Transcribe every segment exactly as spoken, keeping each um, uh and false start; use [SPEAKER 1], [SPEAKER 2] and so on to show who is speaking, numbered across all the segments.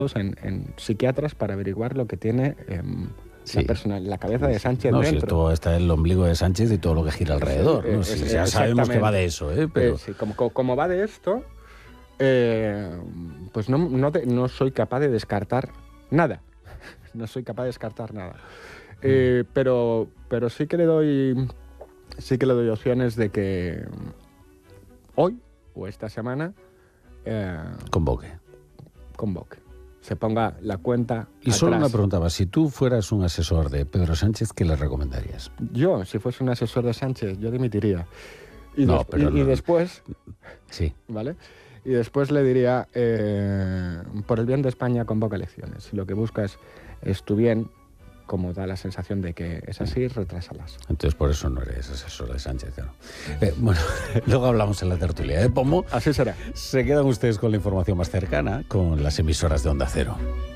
[SPEAKER 1] En, en psiquiatras para averiguar lo que tiene eh,
[SPEAKER 2] sí.
[SPEAKER 1] la persona, la cabeza de Sánchez
[SPEAKER 2] no,
[SPEAKER 1] dentro.
[SPEAKER 2] Si todo está el ombligo de Sánchez y todo lo que gira alrededor.
[SPEAKER 1] Sí,
[SPEAKER 2] ¿no?
[SPEAKER 1] eh,
[SPEAKER 2] Sí,
[SPEAKER 1] eh,
[SPEAKER 2] ya sabemos que va de eso, ¿eh? Pero...
[SPEAKER 1] Eh, sí, como, como va de esto, eh, pues no, no, de, no soy capaz de descartar nada. No soy capaz de descartar nada. Eh, pero, pero sí que le doy, sí que le doy opciones de que hoy o esta semana eh,
[SPEAKER 2] convoque.
[SPEAKER 1] Convoque. Se ponga la cuenta
[SPEAKER 2] Y
[SPEAKER 1] atrás.
[SPEAKER 2] solo una pregunta más. Si tú fueras un asesor de Pedro Sánchez, ¿qué le recomendarías?
[SPEAKER 1] Yo, si fuese un asesor de Sánchez, yo dimitiría. Y,
[SPEAKER 2] no,
[SPEAKER 1] des
[SPEAKER 2] pero
[SPEAKER 1] y, y
[SPEAKER 2] no.
[SPEAKER 1] después...
[SPEAKER 2] Sí.
[SPEAKER 1] ¿Vale? Y después le diría, eh, por el bien de España, convoca elecciones. Si lo que buscas es tu bien, como da la sensación de que es así, retrásalas.
[SPEAKER 2] Entonces por eso no eres asesor de Sánchez, claro. Eh, bueno, luego hablamos en la tertulia, ¿eh, Pomo?
[SPEAKER 1] Así será.
[SPEAKER 2] Se quedan ustedes con la información más cercana, con las emisoras de Onda Cero.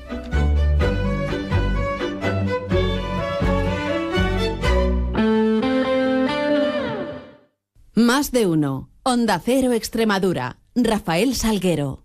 [SPEAKER 3] Más de uno. Onda Cero Extremadura. Rafael Salguero.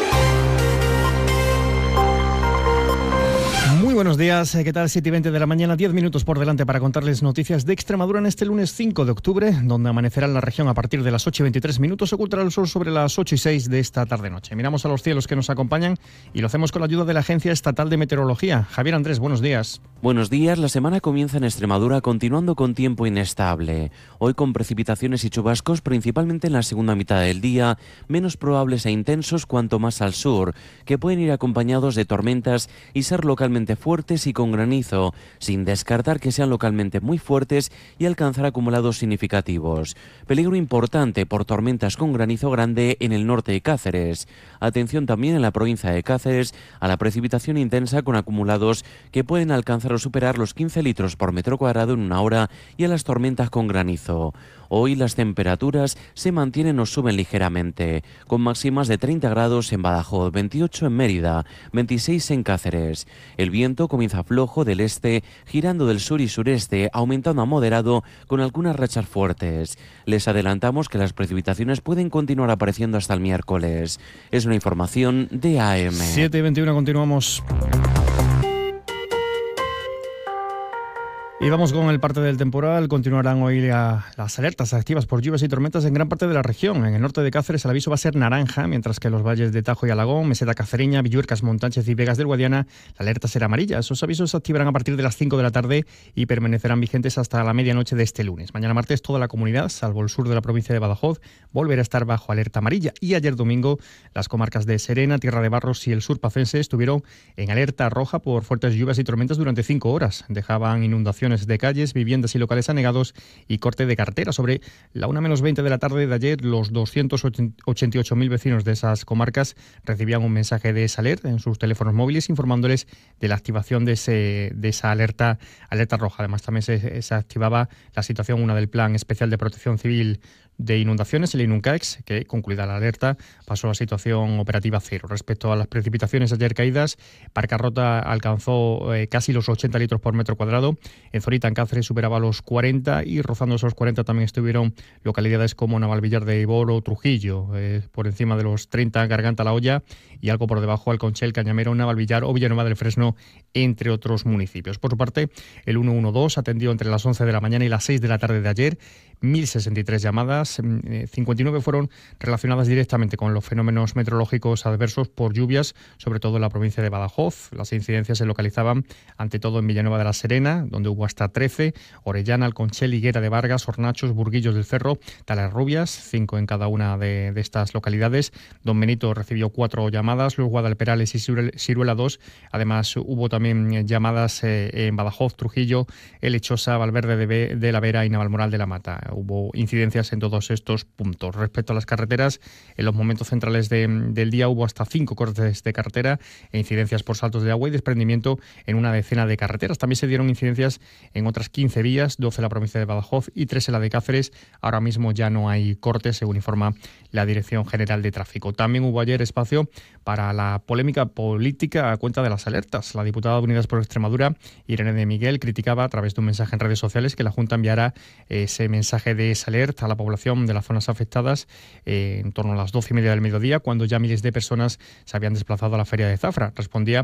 [SPEAKER 4] Muy buenos días, ¿qué tal? siete y veinte de la mañana, diez minutos por delante para contarles noticias de Extremadura en este lunes cinco de octubre, donde amanecerá en la región a partir de las ocho y veintitrés minutos, ocultará el sol sobre las ocho y seis de esta tarde-noche. Miramos a los cielos que nos acompañan y lo hacemos con la ayuda de la Agencia Estatal de Meteorología. Javier Andrés, buenos días.
[SPEAKER 5] Buenos días, la semana comienza en Extremadura continuando con tiempo inestable. Hoy con precipitaciones y chubascos principalmente en la segunda mitad del día, menos probables e intensos cuanto más al sur, que pueden ir acompañados de tormentas y ser localmente fuertes y con granizo, sin descartar que sean localmente muy fuertes y alcanzar acumulados significativos. Peligro importante por tormentas con granizo grande en el norte de Cáceres. Atención también en la provincia de Cáceres a la precipitación intensa con acumulados que pueden alcanzar o superar los quince litros por metro cuadrado en una hora y a las tormentas con granizo. Hoy las temperaturas se mantienen o suben ligeramente, con máximas de treinta grados en Badajoz, veintiocho en Mérida, veintiséis en Cáceres. El viento comienza flojo del este, girando del sur y sureste, aumentando a moderado con algunas rachas fuertes. Les adelantamos que las precipitaciones pueden continuar apareciendo hasta el miércoles. Es una información de A M.
[SPEAKER 4] siete y veintiuno, continuamos. Y vamos con el parte del temporal. Continuarán hoy la, las alertas activas por lluvias y tormentas en gran parte de la región. En el norte de Cáceres el aviso va a ser naranja, mientras que en los valles de Tajo y Alagón, Meseta Cacereña, Villuercas, Montánchez y Vegas del Guadiana, la alerta será amarilla. Esos avisos se activarán a partir de las cinco de la tarde y permanecerán vigentes hasta la medianoche de este lunes. Mañana martes toda la comunidad, salvo el sur de la provincia de Badajoz, volverá a estar bajo alerta amarilla. Y ayer domingo las comarcas de Serena, Tierra de Barros y el sur pacense estuvieron en alerta roja por fuertes lluvias y tormentas durante cinco horas. Dejaban inundaciones de calles, viviendas y locales anegados y corte de carretera. Sobre la una menos veinte de la tarde de ayer, los doscientos ochenta y ocho mil vecinos de esas comarcas recibían un mensaje de esa alerta en sus teléfonos móviles informándoles de la activación de, ese, de esa alerta, alerta roja. Además, también se, se activaba la situación, una del Plan Especial de Protección Civil de Inundaciones, el INUNCAEX, que, concluida la alerta, pasó a situación operativa cero. Respecto a las precipitaciones ayer caídas, Parcarrota alcanzó eh, casi los ochenta litros por metro cuadrado, en Zorita, en Cáceres, superaba los cuarenta y rozando esos cuarenta también estuvieron localidades como Navalvillar de Ibor o Trujillo, eh, por encima de los treinta, Garganta La Olla y algo por debajo Alconchel, Cañamero, Navalvillar o Villanueva del Fresno, entre otros municipios. Por su parte, el ciento doce atendió entre las once de la mañana y las seis de la tarde de ayer mil sesenta y tres llamadas, cincuenta y nueve fueron relacionadas directamente con los fenómenos meteorológicos adversos por lluvias, sobre todo en la provincia de Badajoz. Las incidencias se localizaban ante todo en Villanueva de la Serena, donde hubo hasta trece, Orellana, Alconchel, Higuera de Vargas, Hornachos, Burguillos del Cerro, Talarrubias, cinco en cada una de, de estas localidades. Don Benito recibió cuatro llamadas, los Guadalperales y Siruela dos. Además hubo también llamadas eh, en Badajoz, Trujillo, Lechosa, Valverde de, de la Vera y Navalmoral de la Mata. Hubo incidencias en todos estos puntos. Respecto a las carreteras, en los momentos centrales de, del día hubo hasta cinco cortes de carretera e incidencias por saltos de agua y desprendimiento en una decena de carreteras. También se dieron incidencias en otras quince vías, doce en la provincia de Badajoz y tres en la de Cáceres. Ahora mismo ya no hay cortes, según informa la Dirección General de Tráfico. También hubo ayer espacio para la polémica política a cuenta de las alertas. La diputada de Unidas por Extremadura, Irene de Miguel, criticaba a través de un mensaje en redes sociales que la Junta enviara ese mensaje de esa alerta a la población de las zonas afectadas eh, en torno a las doce y media del mediodía, cuando ya miles de personas se habían desplazado a la feria de Zafra. Respondía